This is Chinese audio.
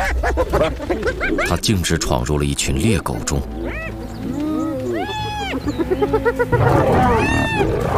他径直闯入了一群猎狗中。